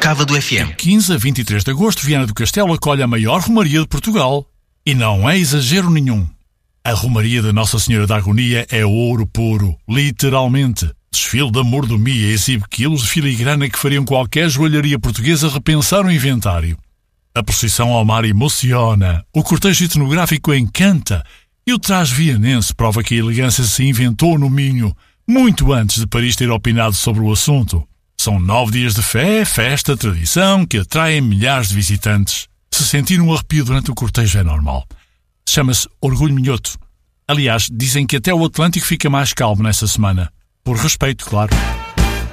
Cávado FM. 15 a 23 de agosto, Viana do Castelo acolhe a maior romaria de Portugal. E não é exagero nenhum. A romaria da Nossa Senhora da Agonia é ouro puro, literalmente. Desfile da mordomia exibe quilos de filigrana que fariam qualquer joalharia portuguesa repensar o inventário. A procissão ao mar emociona, o cortejo etnográfico encanta e o traje vianense prova que a elegância se inventou no Minho, muito antes de Paris ter opinado sobre o assunto. São 9 dias de fé, festa, tradição que atraem milhares de visitantes. Se sentir um arrepio durante o cortejo é normal. Chama-se Orgulho Minhoto. Aliás, dizem que até o Atlântico fica mais calmo nessa semana. Por respeito, claro.